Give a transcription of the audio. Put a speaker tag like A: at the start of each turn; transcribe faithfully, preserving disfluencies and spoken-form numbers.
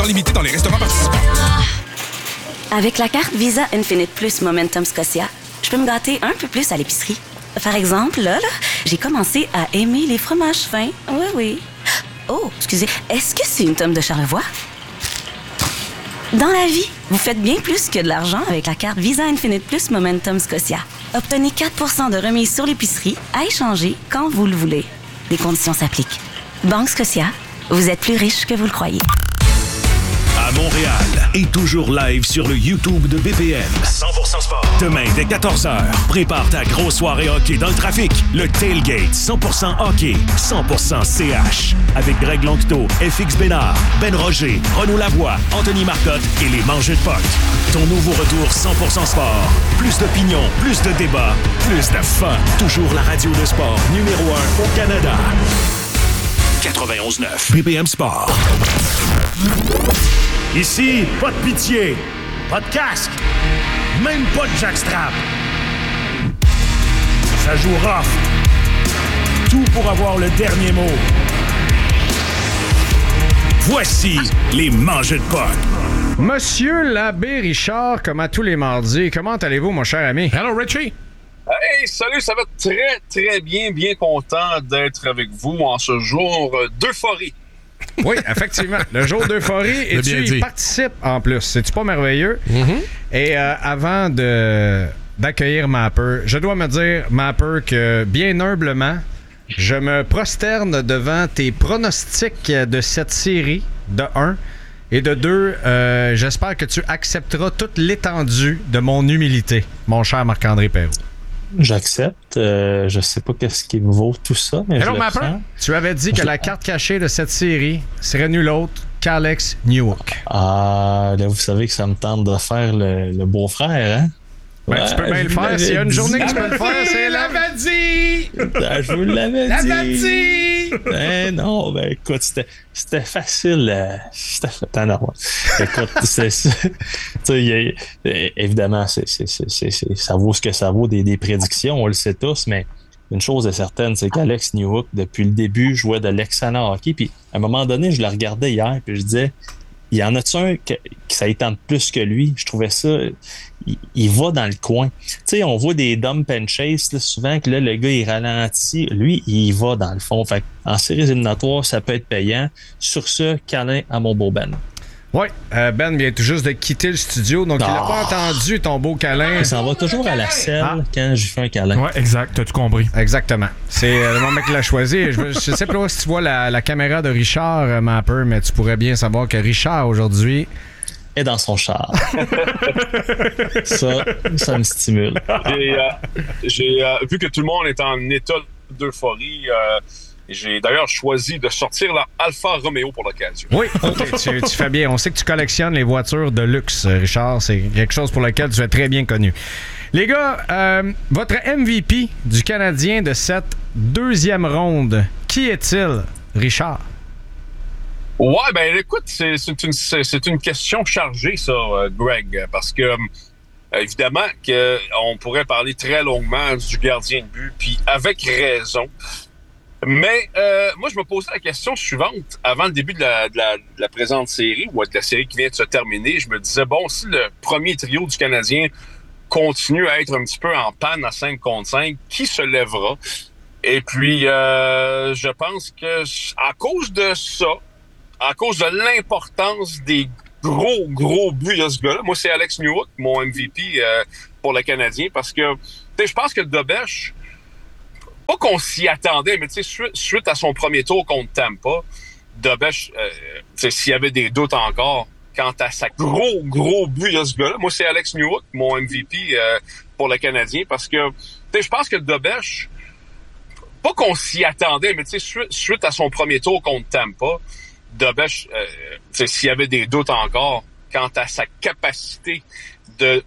A: temps limité dans les restaurants participants.
B: Avec la carte Visa Infinite Plus Momentum Scotia, je peux me gâter un peu plus à l'épicerie. Par exemple, là, là, j'ai commencé à aimer les fromages fins. Oui, oui. Oh, excusez, est-ce que c'est une tome de Charlevoix? Dans la vie, vous faites bien plus que de l'argent avec la carte Visa Infinite Plus Momentum Scotia. Obtenez quatre pour cent de remise sur l'épicerie à échanger quand vous le voulez. Les conditions s'appliquent. Banque Scotia, vous êtes plus riche que vous le croyez.
C: À Montréal et toujours live sur le YouTube de B P M. cent pour cent sport. Demain dès quatorze heures, prépare ta grosse soirée hockey dans le trafic. Le Tailgate cent pour cent hockey, cent pour cent C H. Avec Greg Longteau, F X Bénard, Ben Roger, Renaud Lavoie, Anthony Marcotte et les Mangeux de Puck. Ton nouveau retour cent pour cent sport. Plus d'opinion, plus de débats, plus de fun. Toujours la radio de sport numéro un au Canada. quatre-vingt-onze neuf B P M Sport.
D: Ici, pas de pitié, pas de casque, même pas de jackstrap. Ça joue rough. Tout pour avoir le dernier mot.
C: Voici les Mangeux de Puck.
E: Monsieur l'abbé Richard, comme à tous les mardis, comment allez-vous, mon cher ami?
A: Hello, Richie.
F: Hey, salut, ça va très, très bien. Bien content d'être avec vous en ce jour d'euphorie.
E: Oui, effectivement. Le jour d'euphorie, et tu y participes en plus. C'est-tu pas merveilleux? Mm-hmm. Et euh, avant de, d'accueillir Mapper, je dois me dire, Mapper, que bien humblement, je me prosterne devant tes pronostics de cette série, de un. Et de deux, euh, j'espère que tu accepteras toute l'étendue de mon humilité, mon cher Marc-André Perrault.
G: J'accepte. Euh, je sais pas qu'est-ce qui me vaut tout ça, mais
E: Hello,
G: je le prends.
E: Tu avais dit que la carte cachée de cette série serait nul autre qu'Alex Newhook.
G: Ah, là, vous savez que ça me tente de faire le, le beau-frère, hein?
E: Ben, ouais, tu peux bien le faire. S'il y a une journée que tu peux le faire, c'est
G: l'avais dit! Ben, je vous l'avais dit!
E: L'avais dit!
G: Ben non, ben écoute, c'était, c'était facile. Euh, c'était fait non, écoute, c'est, c'est, tu sais, évidemment, c'est, c'est, c'est, c'est, c'est, ça vaut ce que ça vaut des, des prédictions, on le sait tous, mais une chose est certaine, c'est qu'Alex Newhook, depuis le début, jouait de l'excellent hockey. Puis à un moment donné, je le regardais hier, puis je disais, il y en a-tu un que, que ça y tente plus que lui? Je trouvais ça... Il, il va dans le coin. Tu sais, on voit des dump and chase, là, souvent que là, le gars, il ralentit. Lui, il va dans le fond. Fait en séries éliminatoires, ça peut être payant. Sur ce, câlin à mon beau Ben.
E: Oui, euh, Ben vient tout juste de quitter le studio, donc oh. il n'a pas entendu ton beau câlin.
G: Il s'en va toujours à la selle ah. quand j'ai fait un câlin.
E: Oui, exact. T'as-tu compris? Exactement. C'est euh, le moment qu'il l'a choisi. Je, je sais pas si tu vois la, la caméra de Richard, euh, Mapper, mais tu pourrais bien savoir que Richard, aujourd'hui...
G: est dans son char. ça, ça me stimule.
F: J'ai, euh, j'ai euh, vu que tout le monde est en état d'euphorie. Euh, J'ai d'ailleurs choisi de sortir la Alfa Romeo pour l'occasion.
E: Oui, OK, tu, tu fais bien. On sait que tu collectionnes les voitures de luxe, Richard. C'est quelque chose pour lequel tu es très bien connu. Les gars, euh, votre M V P du Canadien de cette deuxième ronde, qui est-il, Richard?
F: Ouais, ben écoute, c'est, c'est, une, c'est, c'est une question chargée, ça, Greg, parce que euh, évidemment qu'on pourrait parler très longuement du gardien de but, puis avec raison. Mais euh, moi, je me posais la question suivante. Avant le début de la, de, la, de la présente série, ou de la série qui vient de se terminer, je me disais, bon, si le premier trio du Canadien continue à être un petit peu en panne à cinq contre cinq, qui se lèvera? Et puis, euh, je pense que à cause de ça, à cause de l'importance des gros, gros buts de ce gars-là, moi, c'est Alex Newhook, mon M V P euh, pour le Canadien, parce que, tu sais, je pense que Dobèche, pas qu'on s'y attendait, mais tu sais, suite, suite à son premier tour contre Tampa, Dobèche, euh, tu sais, s'il y avait des doutes encore quant à sa gros, gros but de ce gars-là, moi, c'est Alex Newhook, mon M V P euh, pour le Canadien, parce que, tu sais, je pense que Dobèche, pas qu'on s'y attendait, mais tu sais, suite, suite à son premier tour contre Tampa, Dobèche, euh, tu sais, s'il y avait des doutes encore quant à sa capacité de